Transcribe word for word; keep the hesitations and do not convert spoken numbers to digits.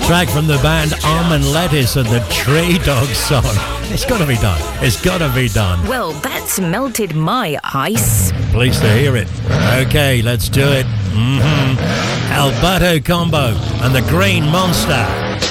Track from the band Almond Lettuce and the Tree Dog song. It's got to be done. It's got to be done. Well, that's melted my ice. Pleased to hear it. Okay, let's do it. Mm-hmm. Alberto Combo and the Green Monster.